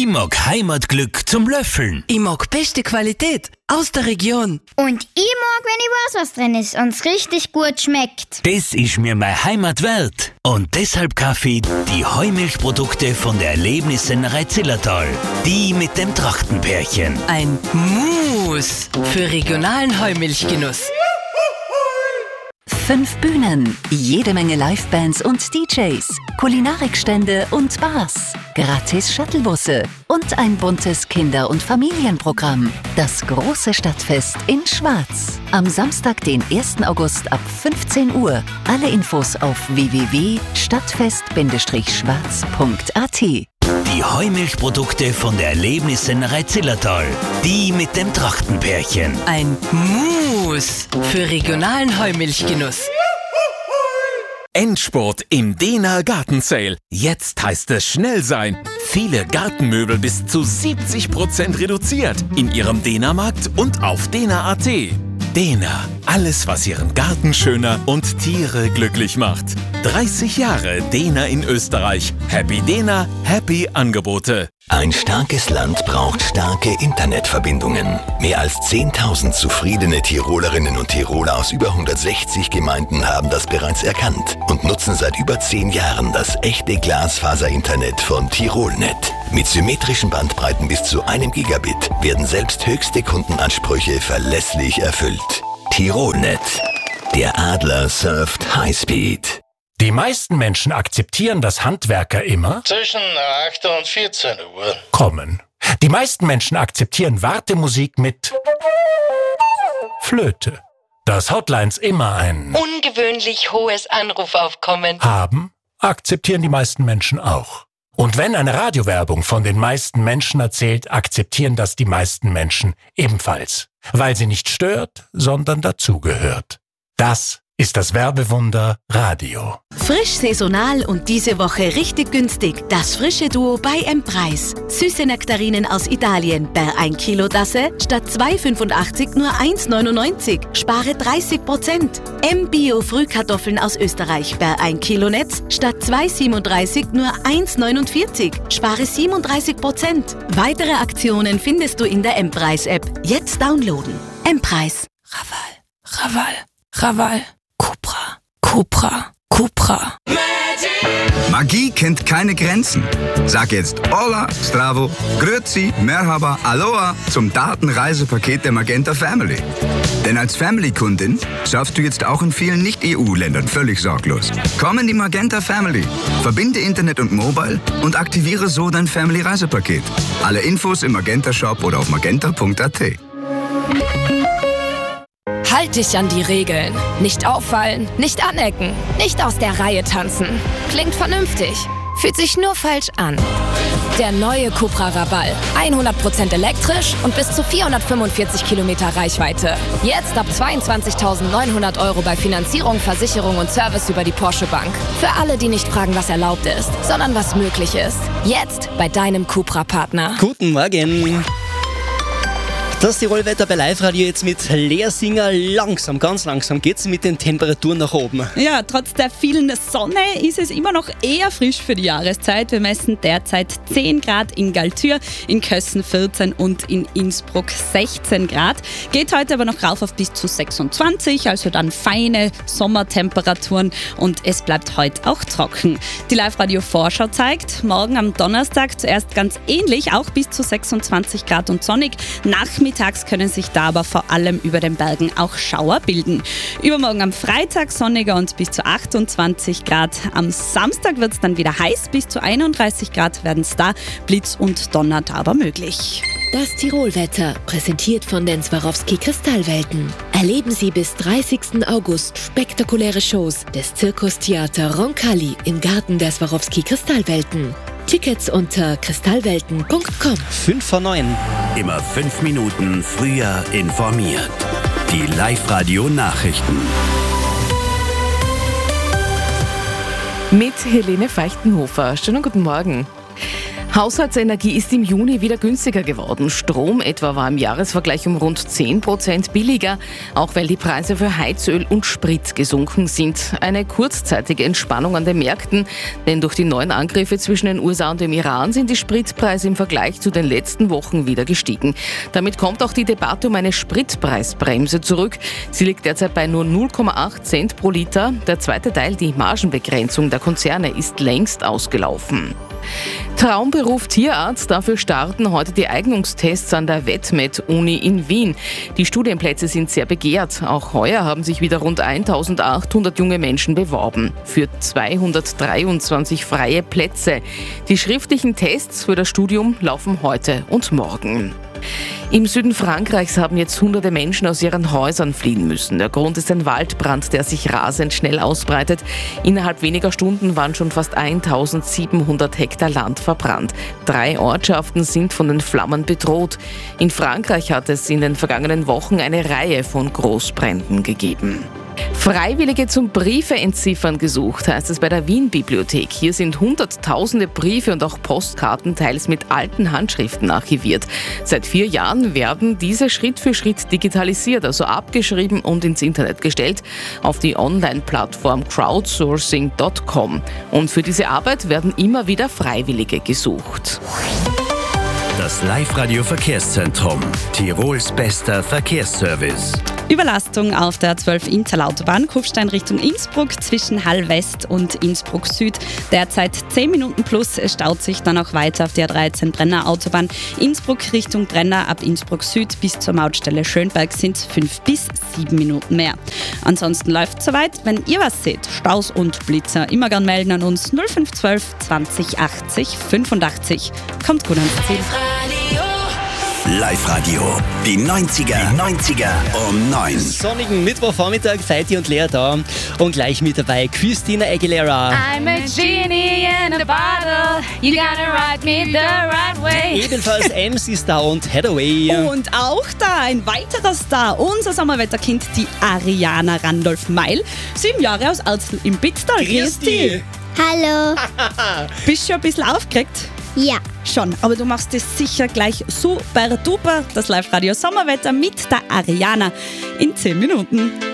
Ich mag Heimatglück zum Löffeln. Ich mag beste Qualität aus der Region. Und ich mag, wenn ich weiß, was drin ist und es richtig gut schmeckt. Das ist mir meine Heimat wert. Und deshalb kaufe ich die Heumilchprodukte von der Erlebnissennerei Zillertal. Die mit dem Trachtenpärchen. Ein Muss für regionalen Heumilchgenuss. 5 Bühnen, jede Menge Livebands und DJs, Kulinarikstände und Bars, gratis Shuttlebusse und ein buntes Kinder- und Familienprogramm. Das große Stadtfest in Schwaz. Am Samstag, den 1. August ab 15 Uhr. Alle Infos auf www.stadtfest-schwaz.at. Die Heumilchprodukte von der Erlebnissennerei Zillertal. Die mit dem Trachtenpärchen. Ein Muss für regionalen Heumilchgenuss. Endspurt im Dena Garten Sale. Jetzt heißt es schnell sein. Viele Gartenmöbel bis zu 70% reduziert in Ihrem Dena-Markt und auf dena.at. Dena, alles was Ihren Garten schöner und Tiere glücklich macht. 30 Jahre Dena in Österreich. Happy Dena, happy Angebote. Ein starkes Land braucht starke Internetverbindungen. Mehr als 10.000 zufriedene Tirolerinnen und Tiroler aus über 160 Gemeinden haben das bereits erkannt und nutzen seit über 10 Jahren das echte Glasfaser-Internet von Tirolnet. Mit symmetrischen Bandbreiten bis zu 1 Gigabit werden selbst höchste Kundenansprüche verlässlich erfüllt. Tirolnet. Der Adler surft Highspeed. Die meisten Menschen akzeptieren, dass Handwerker immer zwischen 8 und 14 Uhr kommen. Die meisten Menschen akzeptieren Wartemusik mit Flöte. Dass Hotlines immer ein Ungewöhnlich hohes Anrufaufkommen haben, akzeptieren die meisten Menschen auch. Und wenn eine Radiowerbung von den meisten Menschen erzählt, akzeptieren das die meisten Menschen ebenfalls. Weil sie nicht stört, sondern dazugehört. Das ist das Werbewunder Radio. Frisch, saisonal und diese Woche richtig günstig. Das frische Duo bei M-Preis. Süße Nektarinen aus Italien per 1 Kilo Tasse statt 2,85 nur 1,99. Spare 30%. M-Bio Frühkartoffeln aus Österreich per 1 Kilo Netz statt 2,37 nur 1,49. Spare 37%. Weitere Aktionen findest du in der M-Preis-App. Jetzt downloaden. M-Preis. Raval. Cupra. Magie kennt keine Grenzen. Sag jetzt Hola, Stravo, Grüezi, Merhaba, Aloha zum Datenreisepaket der Magenta Family. Denn als Family-Kundin surfst du jetzt auch in vielen Nicht-EU-Ländern völlig sorglos. Komm in die Magenta Family, verbinde Internet und Mobile und aktiviere so dein Family-Reisepaket. Alle Infos im Magenta-Shop oder auf magenta.at. Halt dich an die Regeln. Nicht auffallen, nicht anecken, nicht aus der Reihe tanzen. Klingt vernünftig, fühlt sich nur falsch an. Der neue Cupra Raval. 100% elektrisch und bis zu 445 Kilometer Reichweite. Jetzt ab 22.900 € bei Finanzierung, Versicherung und Service über die Porsche Bank. Für alle, die nicht fragen, was erlaubt ist, sondern was möglich ist. Jetzt bei deinem Cupra-Partner. Guten Morgen. Das Tirolwetter bei Live-Radio jetzt mit Lea Singer. Ganz langsam geht's mit den Temperaturen nach oben. Ja, trotz der vielen Sonne ist es immer noch eher frisch für die Jahreszeit. Wir messen derzeit 10 Grad in Galtür, in Kössen 14 und in Innsbruck 16 Grad. Geht heute aber noch rauf auf bis zu 26, also dann feine Sommertemperaturen und es bleibt heute auch trocken. Die Live-Radio-Vorschau zeigt, morgen am Donnerstag zuerst ganz ähnlich, auch bis zu 26 Grad und sonnig. Nachmittags können sich da aber vor allem über den Bergen auch Schauer bilden. Übermorgen am Freitag sonniger und bis zu 28 Grad. Am Samstag wird es dann wieder heiß, bis zu 31 Grad werden es da. Blitz und Donner da aber möglich. Das Tirolwetter, präsentiert von den Swarovski Kristallwelten. Erleben Sie bis 30. August spektakuläre Shows des Zirkustheater Roncalli im Garten der Swarovski Kristallwelten. Tickets unter kristallwelten.com. 5 vor 9. Immer 5 Minuten früher informiert. Die Live-Radio-Nachrichten. Mit Helene Feuchtenhofer. Schönen guten Morgen. Haushaltsenergie ist im Juni wieder günstiger geworden. Strom etwa war im Jahresvergleich um rund 10% billiger, auch weil die Preise für Heizöl und Sprit gesunken sind. Eine kurzzeitige Entspannung an den Märkten, denn durch die neuen Angriffe zwischen den USA und dem Iran sind die Spritpreise im Vergleich zu den letzten Wochen wieder gestiegen. Damit kommt auch die Debatte um eine Spritpreisbremse zurück. Sie liegt derzeit bei nur 0,8 Cent pro Liter. Der zweite Teil, die Margenbegrenzung der Konzerne, ist längst ausgelaufen. Traumberuf Tierarzt, dafür starten heute die Eignungstests an der VetMed-Uni in Wien. Die Studienplätze sind sehr begehrt. Auch heuer haben sich wieder rund 1800 junge Menschen beworben. Für 223 freie Plätze. Die schriftlichen Tests für das Studium laufen heute und morgen. Im Süden Frankreichs haben jetzt hunderte Menschen aus ihren Häusern fliehen müssen. Der Grund ist ein Waldbrand, der sich rasend schnell ausbreitet. Innerhalb weniger Stunden waren schon fast 1700 Hektar Land verbrannt. 3 Ortschaften sind von den Flammen bedroht. In Frankreich hat es in den vergangenen Wochen eine Reihe von Großbränden gegeben. Freiwillige zum Briefe entziffern gesucht, heißt es bei der Wien-Bibliothek. Hier sind hunderttausende Briefe und auch Postkarten teils mit alten Handschriften archiviert. Seit 4 Jahren werden diese Schritt für Schritt digitalisiert, also abgeschrieben und ins Internet gestellt, auf die Online-Plattform crowdsourcing.com. Und für diese Arbeit werden immer wieder Freiwillige gesucht. Das Live-Radio-Verkehrszentrum. Tirols bester Verkehrsservice. Überlastung auf der 12 Inntal-Autobahn, Kufstein Richtung Innsbruck zwischen Hall West und Innsbruck Süd. Derzeit 10 Minuten plus, es staut sich dann auch weiter auf der 13 Brenner Autobahn. Innsbruck Richtung Brenner ab Innsbruck Süd bis zur Mautstelle Schönberg sind 5 bis 7 Minuten mehr. Ansonsten läuft es soweit. Wenn ihr was seht, Staus und Blitzer, immer gern melden an uns 0512 20 80 85. Kommt gut ans Ziel. Live-Radio. Die 90er um 9. Sonnigen Mittwochvormittag, Feiti und Lea da. Und gleich mit dabei Christina Aguilera. I'm a genie in a bottle. You gotta ride me the right way. Ebenfalls MC Star und Hathaway. Und auch da ein weiterer Star, unser Sommerwetterkind, die Ariana Randolph-Meil. 7 Jahre aus Alzl im Bitztal. Christi. Hallo. Bist du schon ein bisschen aufgeregt? Ja. Schon, aber du machst es sicher gleich super duper. Das Live-Radio Sommerwetter mit der Ariana in 10 Minuten.